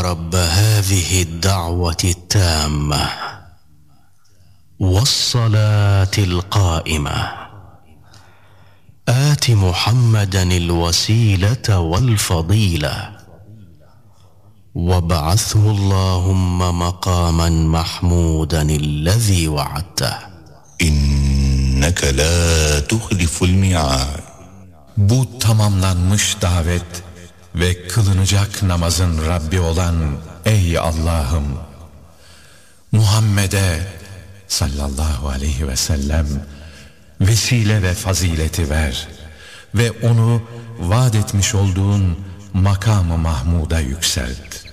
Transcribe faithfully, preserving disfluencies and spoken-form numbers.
رب هذه الدعوة التامة والصلاة القائمة آت محمدا الوسيلة والفضيلة وابعثه اللهم مقاما محمودا الذي وعدته إنك لا تخلف الميعاد. Bu tamamlanmış davet ve kılınacak namazın Rabbi olan ey Allah'ım, Muhammed'e sallallahu aleyhi ve sellem vesile ve fazileti ver ve onu vaat etmiş olduğun makam-ı Mahmud'a yükselt.